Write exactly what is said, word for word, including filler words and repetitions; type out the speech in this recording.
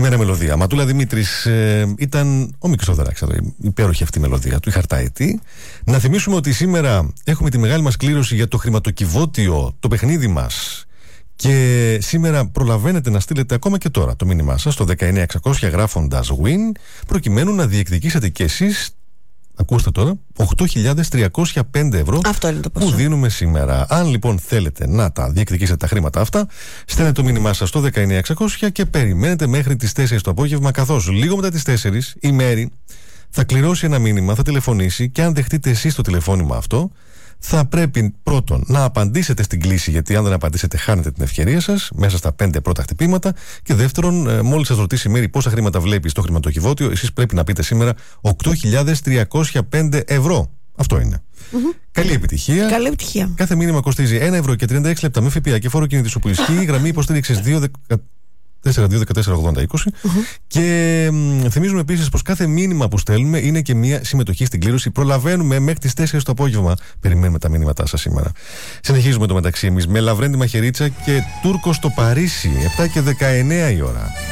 Καλημέρα, μελωδία. Ματούλα Δημήτρης, ε, ήταν ο Μίκης Θοδωράκης εδώ, η υπέροχη αυτή μελωδία του, η Χαρτάιτη. Να θυμίσουμε ότι σήμερα έχουμε τη μεγάλη μας κλήρωση για το χρηματοκιβώτιο, το παιχνίδι μας. Και σήμερα προλαβαίνετε να στείλετε ακόμα και τώρα το μήνυμά σας στο δεκαεννιά εξακόσια γράφοντας win, προκειμένου να διεκδικήσετε κι εσείς, ακούστε τώρα, οκτώ χιλιάδες τριακόσια πέντε ευρώ. Αυτό είναι το ποσό που δίνουμε σήμερα. Αν λοιπόν θέλετε να τα διεκδικήσετε τα χρήματα αυτά, στέλνετε το μήνυμά σας στο δεκαεννιά εξακόσια και περιμένετε μέχρι τις τέσσερις το απόγευμα, καθώς λίγο μετά τις τέσσερις η Μέρη θα κληρώσει ένα μήνυμα, θα τηλεφωνήσει και αν δεχτείτε εσείς το τηλεφώνημα αυτό, θα πρέπει πρώτον να απαντήσετε στην κλήση, γιατί αν δεν απαντήσετε χάνετε την ευκαιρία σας μέσα στα πέντε πρώτα χτυπήματα, και δεύτερον, μόλις σας ρωτήσει η Μέρη πόσα χρήματα βλέπει στο χρηματοκιβώτιο, εσείς πρέπει να πείτε σήμερα οκτώ χιλιάδες τριακόσια πέντε ευρώ. Αυτό είναι. Mm-hmm. Καλή επιτυχία. Καλή επιτυχία. Κάθε μήνυμα κοστίζει ένα ευρώ και τριάντα έξι λεπτά με ΦΠΑ και φόρο κινητής που ισχύει. Γραμμή υποστήριξης δύο τέσσερα δύο δεκατέσσερα ογδόντα είκοσι. Mm-hmm. Και μ, θυμίζουμε επίσης πως κάθε μήνυμα που στέλνουμε είναι και μια συμμετοχή στην κλήρωση. Προλαβαίνουμε μέχρι τις τέσσερις το απόγευμα. Περιμένουμε τα μήνυματά σας σήμερα. Συνεχίζουμε το μεταξύ εμείς με Λαβρέντη Μαχαιρίτσα και Τούρκο στο Παρίσι. επτά και δεκαεννέα η ώρα.